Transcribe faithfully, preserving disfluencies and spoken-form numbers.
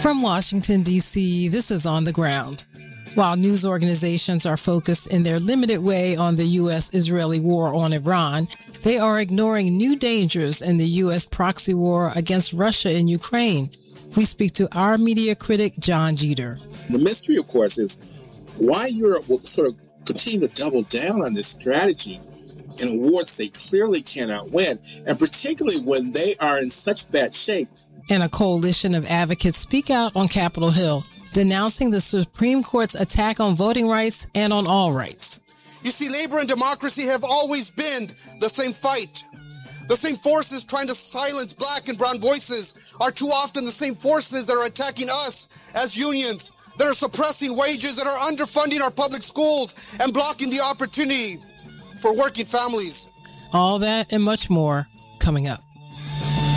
From Washington, D C, this is On the Ground. While news organizations are focused in their limited way on the U S-Israeli war on Iran, they are ignoring new dangers in the U S proxy war against Russia in Ukraine. We speak to our media critic, John Jeter. The mystery, of course, is why Europe will sort of continue to double down on this strategy in awards they clearly cannot win, and particularly when they are in such bad shape. And a coalition of advocates speak out on Capitol Hill, denouncing the Supreme Court's attack on voting rights and on all rights. You see, labor and democracy have always been the same fight. The same forces trying to silence black and brown voices are too often the same forces that are attacking us as unions, that are suppressing wages, that are underfunding our public schools and blocking the opportunity for working families. All that and much more coming up.